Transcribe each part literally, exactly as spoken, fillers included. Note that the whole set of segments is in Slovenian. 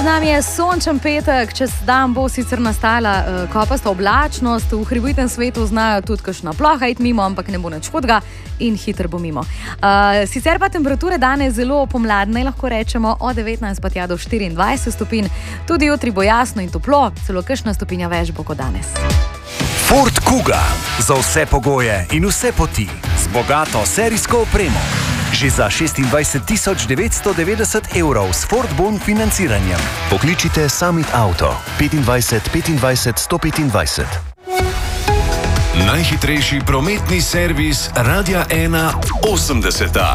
Pred nami je sončen petek, čez dan bo sicer nastala uh, kopasta oblačnost, v hribitem svetu znajo tudi kakšna ploha iti mimo, ampak ne bo nič hudega in hitro bo mimo. Uh, sicer pa temperature danes zelo pomladne, lahko rečemo od devetnajst pa tja do štiriindvajset stopinj, tudi jutri bo jasno in toplo, celo kakšna stopinja več bo kot danes. Ford Kuga, za vse pogoje in vse poti, z bogato serijsko opremo. Že za šestindvajset tisoč devetsto devetdeset evrov s Ford Bon financiranjem. Pokličite Summit Auto petindvajset petindvajset sto petindvajset. Najhitrejši prometni servis Radia ena osemdeseta.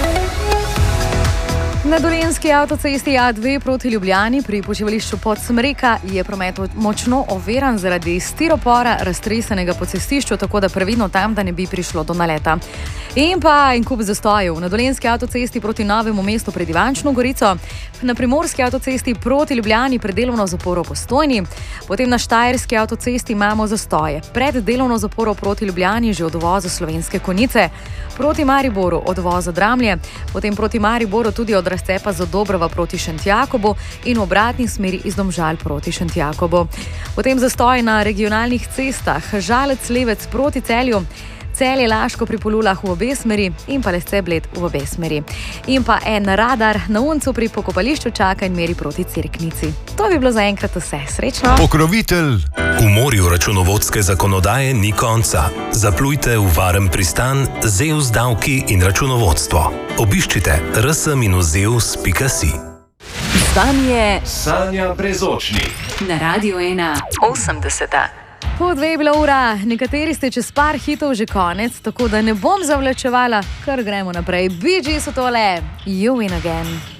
Na dolenjski avtocesti A dve proti Ljubljani pri počivališču Podsmreka je promet močno oviran zaradi stiropora, raztresenega po cestišču, tako da previdno tam, da ne bi prišlo do naleta. In pa en kup zastojev. Na dolenjski avtocesti proti Novemu mestu pred Ivančno Gorico, na primorski avtocesti proti Ljubljani pred delovno zaporo Postojni, potem na štajerski avtocesti imamo zastoje pred delovno zaporo proti Ljubljani že od uvoza Slovenske Konjice, proti Mariboru od uvoza Dramlje, potem proti Mariboru tudi od razcepa Zadobrova proti Šentjakobu in v obratni smeri iz Domžal proti Šentjakobu. Potem zastoj na regionalnih cestah Žalec-Levec proti Celju, Celje-Laško pri Polulah v obe smeri in pa Lesce-Bled v obe smeri. In pa en radar na Uncu pri pokopališču čaka in meri proti Cerknici. To bi bilo zaenkrat vse. Srečno! Pokrovitelj. V morju računovodske zakonodaje ni konca. Zaplujte v varen pristan Zeus davki in računovodstvo. Obiščite r s minus zeus pika si. Z vami je Sanja Brezočnik na Radio ena osemdeseta. Po dve je bila ura, nekateri ste čez par hitov že konec, tako da ne bom zavlačevala, kar gremo naprej. Bee Gees so tole, You Win Again.